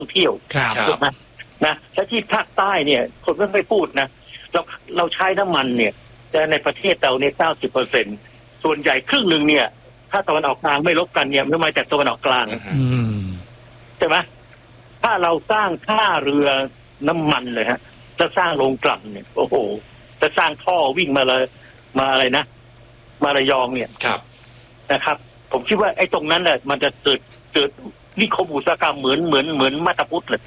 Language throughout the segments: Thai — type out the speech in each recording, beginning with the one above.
เที่ยวถูกไหมนะและที่ภาคใต้เนี่ยคนไม่พูดนะเราใช้น้ำมันเนี่ยแต่ในประเทศเราเนี่ย 90%ส่วนใหญ่ครึ่งหนึ่งเนี่ยถ้าตะวันออกกลางไม่ลบกันเนี่ยมันมาจากตะวันออกกลางใช่ไหมถ้าเราสร้างท่าเรือน้ำมันเลยฮะจะสร้างโรงกลั่นเนี่ยโอ้โหจะสร้างท่อวิ่งมาเลยมาอะไรนะมาระยองเนี่ยนะครับผมคิดว่าไอ้ตรงนั้นเนี่ยมันจะเกิดนิคมอุตสาหกรรมเหมือนมาตาพุทธเลย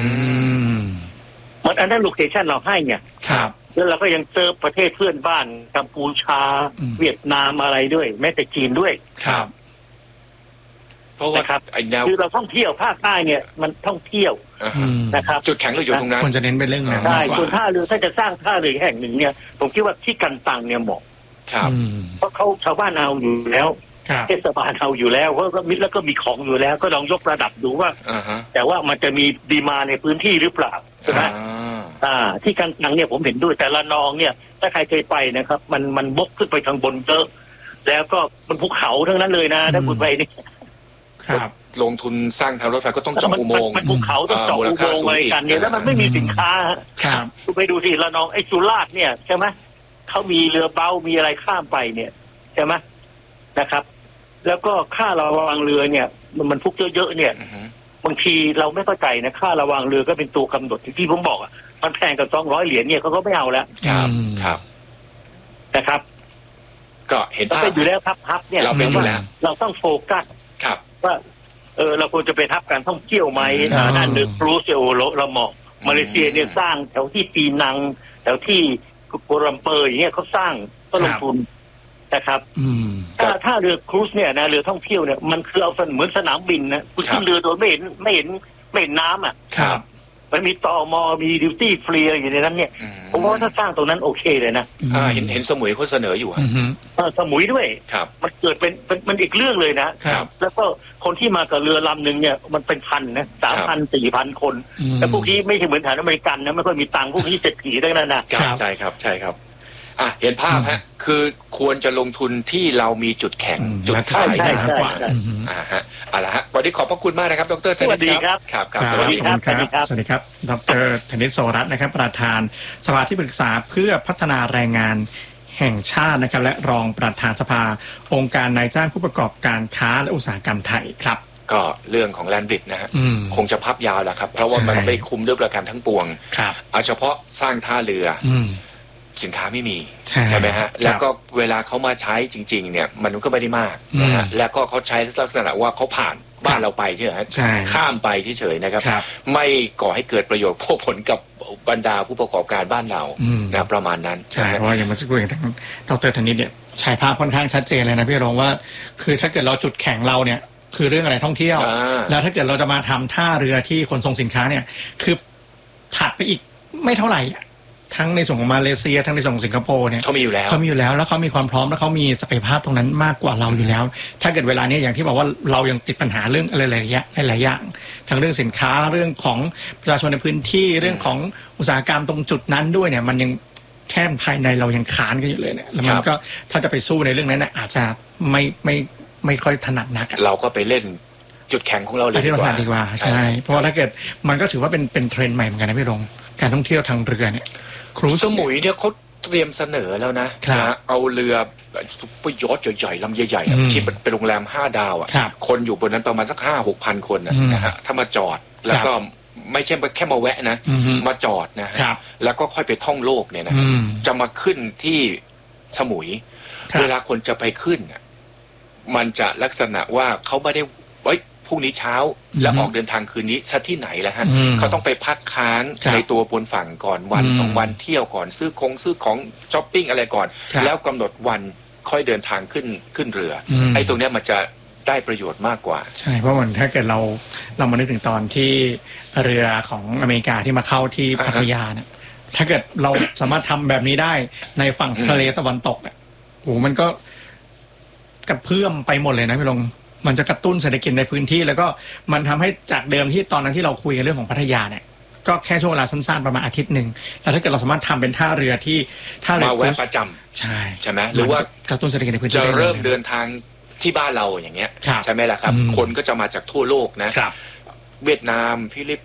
มันอันนั้นโลเคชั่นเราให้เนี่ยแล้วเราก็ยังเจอประเทศเพื่อนบ้านกัมพูชาเวียดนามอะไรด้วยแม้แต่จีนด้วยเพราะว่าคือเราท่องเที่ยวภาคใต้เนี่ยมันท่องเที่ยวนะครับจุดแข็งเราอยู่ตรงนั้นควรจะเน้นไปเรื่องนั้นใช่ส่วนท่าเรือถ้าจะสร้างท่าเรือแห่งหนึ่งเนี่ยผมคิดว่าที่กันตังเนี่ยเหมาะเพราะเขาชาวบ้านเอาอยู่แล้วเทศบาลเอาอยู่แล้วเพราะก็มิตรแล้วก็มีของอยู่แล้วก็ลองยกระดับดูว่าแต่ว่ามันจะมีดีมาในพื้นที่หรือเปล่าใช่ไหมที่กันตังเนี่ยผมเห็นด้วยแต่ละนองเนี่ยถ้าใครเคยไปนะครับมันบกขึ้นไปทางบนเยอะแล้วก็มันภูเขาทั้งนั้นเลยนะถ้าคุณไปนี่ลงทุนสร้างทางรถไฟก็ต้องเจาะอุโมงค์มันภูเขาต้องเจาะอุโมงค์อะไรกันเนี่ยแล้วมันไม่มีสินค้าคุณไปดูสิละนองไอ้สุราษฎร์เนี่ยใช่ไหมเขามีเรือเบามีอะไรข้ามไปเนี่ยใช่ไหมนะครับแล้วก็ค่าระวังเรือเนี่ยมันพุกเยอะๆเนี่ยบางทีเราไม่เข้าใจนะค่าระวังเรือก็เป็นตัวกำหนดที่ผมบอกอ่ะมันแพงกับ200 เหรียญเนี่ยเขาก็ไม่เอาแล้วครับนะครับก็เห็นภาพอยู่แล้วทับเนี่ยเราเป็นอยู่แล้วเราต้องโฟกัสว่าเราควรจะไปทับการท่องเที่ยวไหมนั่นหรือครูเซโอเราเหมาะมาเลเซียเนี่ยสร้างแถวที่ปีนังแถวที่กัวลัมเปอร์อย่างเงี้ยเขาสร้างก็ลงทุนนะครับถ้าเรือครูซเนี่ยนะเรือท่องเที่ยวเนี่ยมันคือเอาเหมือนสนามบินนะคุณขึ้นเรือโดยไม่เห็นน้ำอ่ะมันมีตมมีดิวตี้ฟรีอะไรอยู่ในนั้นเนี่ยผมว่าถ้าสร้างตรงนั้นโอเคเลยนะเห็นสมุยเขาเสนออยู่สมุยด้วยมันเกิดเป็นมันอีกเรื่องเลยนะแล้วก็คนที่มากับเรือลำหนึ่งเนี่ยมันเป็นพันนะ3,000 4,000 คนแล้วพวกนี้ไม่ใช่เหมือนฐานอเมริกันนะไม่ค่อยมีตังค์พวกนี้เศรษฐีทั้งนั้นนะใช่ครับเห็นภาพฮะคือควรจะลงทุนที่เรามีจุดแข็งจุดขายได้มากกว่าเอาละฮะวันนี้ขอบพระคุณมากนะครับดร.ธนิตครับสวัสดีครับสวัสดีครับดร.ธนิต โสรัตน์นะครับประธานสภาที่ปรึกษาเพื่อพัฒนาแรงงานแห่งชาตินะครับและรองประธานสภาองค์การนายจ้างผู้ประกอบการค้าและอุตสาหกรรมไทยครับก็เรื่องของแลนด์บริดจ์นะฮะคงจะพับยาวแหละครับเพราะว่ามันไม่คุมด้วยประการทั้งปวงเอาเฉพาะสร้างท่าเรือสินค้าไม่มีใช่ไหมฮะแล้วก็เวลาเขามาใช้จริงๆเนี่ยมันก็ไม่ได้มากนะฮะแล้วก็เขาใช้ลักษณะว่าเขาผ่านบ้านเราไปใช่ไหมข้ามไปเฉยๆนะครับไม่ก่อให้เกิดประโยชน์ผลกับบรรดาผู้ประกอบการบ้านเรานะประมาณนั้นใช่เพราะอย่างเมื่อสักครู่อย่างทางดร.ธนิตเนี่ยฉายภาพค่อนข้างชัดเจนเลยนะพี่รงว่าคือถ้าเกิดเราจุดแข็งเราเนี่ยคือเรื่องอะไรท่องเที่ยวแล้วถ้าเกิดเราจะมาทำท่าเรือที่ขนส่งสินค้าเนี่ยคือถัดไปอีกไม่เท่าไหร่ทั้งในส่วนของมาเลเซียทั้งในส่วนของสิงคโปร์เนี่ยเขามีอยู่แล้วแล้วเขามีความพร้อมแล้วเขามีศักยภาพตรงนั้นมากกว่าเราอยู่แล้วถ้าเกิดเวลานี้อย่างที่บอกว่าเรายังติดปัญหาเรื่องอะไรหลายอย่างทั้งเรื่องสินค้าเรื่องของประชาชนในพื้นที่เรื่องของอุตสาหกรรมตรงจุดนั้นด้วยเนี่ยมันยังแค่ภายในเรายังค้านกันอยู่เลยเนี่ยแล้วมันก็ถ้าจะไปสู้ในเรื่องนั้นอาจจะไม่ค่อยถนัดนักเราก็ไปเล่นจุดแข็งของเราเลยดีกว่าใช่เพราะว่าถ้าเกิดมันก็ถือว่าเป็นเทรนด์ใหม่เหมือนกันนะพี่รงการท่องเที่ยวทางเรือเนี่ยสมุยเนี่ยเขาเตรียมเสนอแล้วนะเอาเรือซุปเปอร์ยอทใหญ่ๆลำใหญ่ๆที่เป็นโรงแรม5 ดาวคนอยู่บนนั้นประมาณสัก 5-6,000 คนนะฮะถ้ามาจอดแล้วก็ไม่ใช่แค่มาแวะนะมาจอดนะฮะแล้วก็ค่อยไปท่องโลกเนี่ยนะจะมาขึ้นที่สมุยเวลาคนจะไปขึ้นมันจะลักษณะว่าเขาไม่ได้พรุ่งนี้เช้าแล้วออกเดินทางคืนนี้ซะที่ไหนล่ะฮะเขาต้องไปพักค้างในตัวบนฝั่งก่อนวัน2 วันเที่ยวก่อนซื้อของช้อปปิ้งอะไรก่อนแล้วกำหนดวันค่อยเดินทางขึ้นเรือไอ้ตรงเนี้ยมันจะได้ประโยชน์มากกว่าใช่เพราะมันถ้าเกิดเรามานึกถึงตอนที่เรือของอเมริกาที่มาเข้าที่พัทยาเนี่ยถ้าเกิดเราสามารถทำแบบนี้ได้ในฝั่งทะเลตะวันตกเนี่ยโหมันก็กระเพื่อมไปหมดเลยนะพี่ลงมันจะกระตุ้นเศรษฐกิจในพื้นที่แล้วก็มันทำให้จากเดิมที่ตอนนั้นที่เราคุยกันเรื่องของพัทยาเนี่ยก็แค่ช่วงเวลาสั้นๆประมาณอาทิตย์หนึ่งแล้วถ้าเกิดเราสามารถทำเป็นท่าเรือที่ท่าเรือมาแวะประจำใช่ไหมหรือว่ากระตุ้นเศรษฐกิจในพื้นที่จะเริ่มเดินทางที่บ้านเราอย่างเงี้ยใช่ไหมล่ะครับคนก็จะมาจากทั่วโลกนะเวียดนามฟิลิป